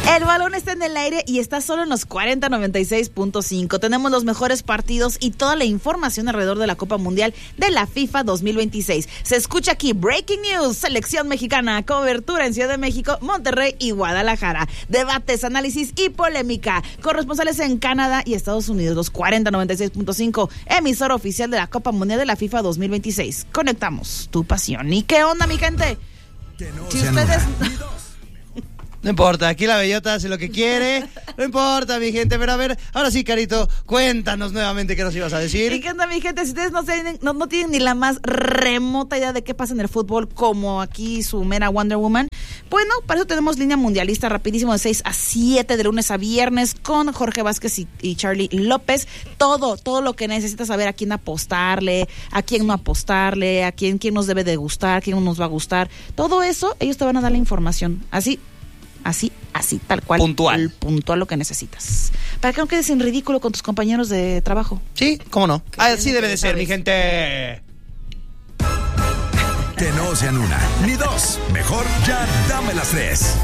El balón está en el aire y está solo en los 40.96.5. Tenemos los mejores partidos y toda la información alrededor de la Copa Mundial de la FIFA 2026. Se escucha aquí Breaking News, selección mexicana, cobertura en Ciudad de México, Monterrey y Guadalajara. Debates, análisis y polémica. Corresponsales en Canadá y Estados Unidos, los 40.96.5, emisor oficial de la Copa Mundial de la FIFA 2026. Conectamos tu pasión. ¿Y qué onda, mi gente? Que no Si sean ustedes... No importa, aquí la bellota hace lo que quiere. No importa, mi gente. Pero a ver, ahora sí, Carito, cuéntanos nuevamente qué nos ibas a decir. ¿Y qué onda, mi gente? Si ustedes no tienen ni la más remota idea de qué pasa en el fútbol, como aquí su mera Wonder Woman, bueno, para eso tenemos línea mundialista rapidísimo de 6 a 7, de lunes a viernes, con Jorge Vázquez y Charlie López. Todo lo que necesitas saber, a quién apostarle, a quién no apostarle, a quién nos debe de gustar, quién no nos va a gustar. Todo eso, ellos te van a dar la información. Así, tal cual. Puntual lo que necesitas. Para que no quedes en ridículo con tus compañeros de trabajo. Sí, cómo no. Así debe de ser, mi gente. Que no sean una, ni dos. Mejor ya dame las tres.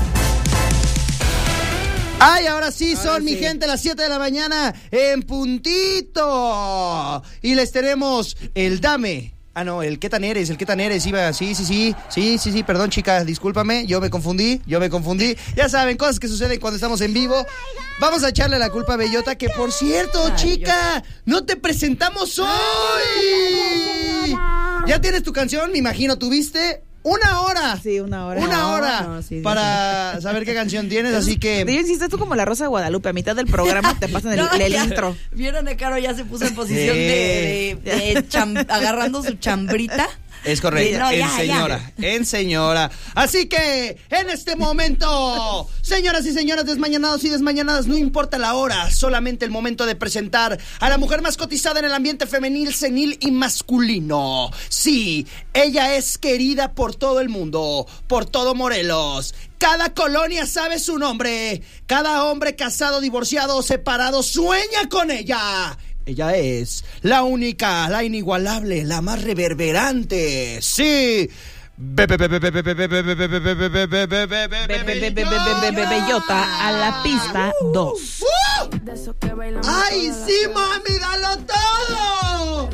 Ay, ahora sí son, mi gente, las 7 de la mañana en puntito. Y les tenemos el dame. Ah, no, el qué tan eres, iba, sí, perdón, chicas, discúlpame, yo me confundí, ya saben, cosas que suceden cuando estamos en vivo. Vamos a echarle la culpa a Bellota, que por cierto, chica, no te presentamos hoy. ¿Ya tienes tu canción? Me imagino, ¿tuviste? Una hora. Sí, una hora. No, sí, para saber qué canción tienes, así que... Yo insisto, tú como la Rosa de Guadalupe, a mitad del programa te pasan el intro. ¿Vieron a Caro? Ya se puso en posición de agarrando su chambrita. Es correcto, No, en señora. Así que, en este momento, señoras y señores desmañanados y desmañanadas, no importa la hora, solamente el momento de presentar a la mujer más cotizada en el ambiente femenil, senil y masculino. Sí, ella es querida por todo el mundo, por todo Morelos. Cada colonia sabe su nombre. Cada hombre casado, divorciado o separado sueña con ella. Ella es la única, la inigualable, la más reverberante. Sí. Bellota a la pista 2. ¡Ay, sí, mami! ¡Dalo todo!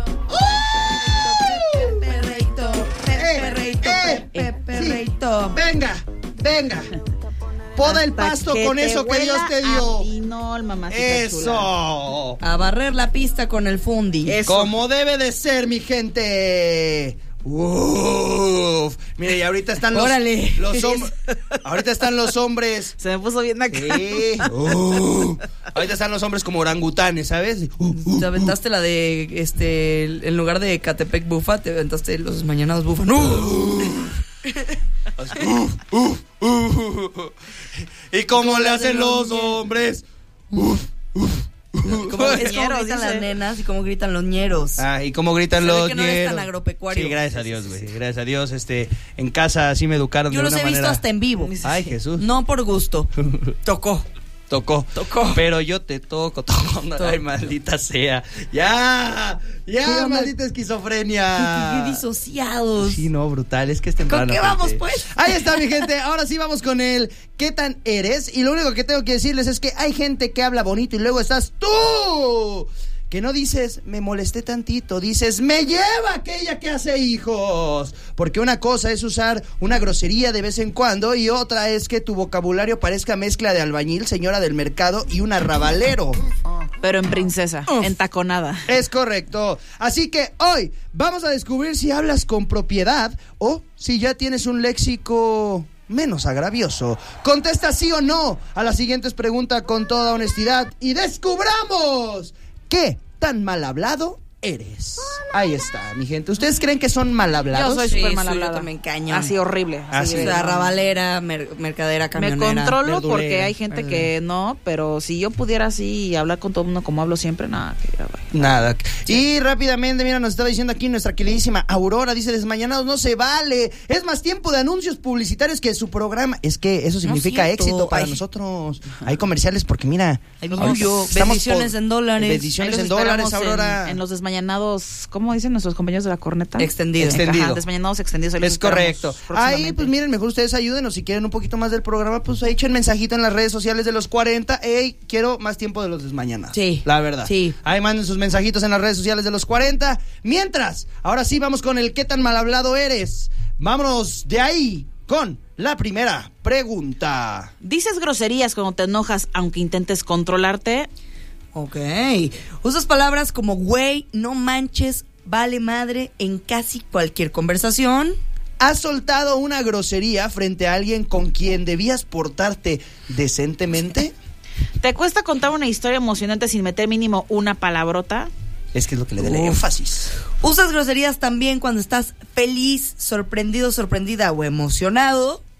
Perreito. Venga. Poda el pasto con eso que Dios te dio. No, mamacita eso. Chula. A barrer la pista con el fundi. Eso. Como debe de ser, mi gente. Uf. Mire, y ahorita están los hombres. Ahorita están los hombres. Se me puso bien acá. Sí. Ahorita están los hombres como orangutanes, ¿sabes? Te aventaste la de en lugar de Catepec Bufa, te aventaste los mañanados Bufa. ¿Y cómo le hacen los hombres? Es como gritan las nenas y cómo gritan los ñeros. Y cómo gritan los ñeros. No es tan agropecuario. Sí, gracias a Dios, güey. Gracias a Dios, en casa así me educaron de una manera. Yo los he visto hasta en vivo. Ay, Jesús. No por gusto. Tocó. Pero yo te toco. Ay, maldita sea. Ya, maldita esquizofrenia. Qué disociados. Sí, no, brutal. Es que es temprano. ¿Con qué vamos, pues? Ahí está, mi gente. Ahora sí vamos con el ¿qué tan eres? Y lo único que tengo que decirles es que hay gente que habla bonito y luego estás tú. Que no dices, me molesté tantito, dices, me lleva aquella que hace hijos. Porque una cosa es usar una grosería de vez en cuando y otra es que tu vocabulario parezca mezcla de albañil, señora del mercado y un arrabalero. Pero en princesa, entaconada. Es correcto. Así que hoy vamos a descubrir si hablas con propiedad o si ya tienes un léxico menos agravioso. Contesta sí o no a las siguientes preguntas con toda honestidad y descubramos ¿qué tan mal hablado eres? Ahí está, mi gente. ¿Ustedes creen que son mal hablados? Yo soy súper mal hablada. Yo también cañón. Así horrible. Así de arrabalera, mercadera, camionera. Me controlo verdulera, porque hay gente que no, pero si yo pudiera así hablar con todo el mundo como hablo siempre, nada. Nada. Y rápidamente, mira, nos estaba diciendo aquí nuestra queridísima Aurora, dice, desmañanados no se vale. Es más tiempo de anuncios publicitarios que su programa. Es que eso significa éxito para nosotros. Hay comerciales porque mira, bendiciones en dólares. Bendiciones en dólares, Aurora. En los desmañanados desmañanados, ¿cómo dicen nuestros compañeros de la corneta? Extendido. Extendido. Ajá, desmañanados extendidos. Ahí los Es correcto. esperamos próximamente. Ahí, pues miren, mejor ustedes ayúdenos. Si quieren un poquito más del programa, pues ahí echen mensajito en las redes sociales de los 40. Ey, quiero más tiempo de los desmañanados. Sí. La verdad. Sí. Ahí manden sus mensajitos en las redes sociales de los 40. Mientras, ahora sí vamos con el ¿qué tan mal hablado eres? Vámonos de ahí con la primera pregunta. ¿Dices groserías cuando te enojas aunque intentes controlarte? Ok. Usas palabras como güey, no manches, vale madre en casi cualquier conversación. ¿Has soltado una grosería frente a alguien con quien debías portarte decentemente? ¿Te cuesta contar una historia emocionante sin meter mínimo una palabrota? Es que es lo que le da el Uf. énfasis. Usas groserías también cuando estás feliz, sorprendido, sorprendida o emocionado.